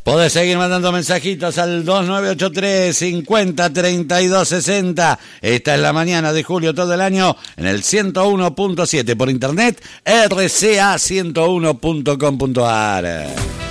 Podés seguir mandando mensajitos al 2983 50 32 60. Esta es la mañana de julio todo el año en el 101.7 por internet, rca101.com.ar.